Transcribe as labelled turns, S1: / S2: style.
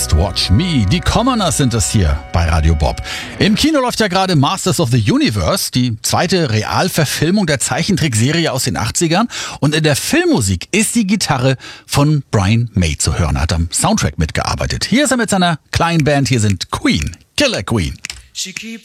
S1: Just Watch Me. Die Commoners sind es hier bei Radio Bob. Im Kino läuft ja gerade Masters of the Universe, die zweite Realverfilmung der Zeichentrickserie aus den 80ern. Und in der Filmmusik ist die Gitarre von Brian May zu hören. Er hat am Soundtrack mitgearbeitet. Hier ist er mit seiner kleinen Band. Hier sind Queen, Killer Queen.
S2: She keeps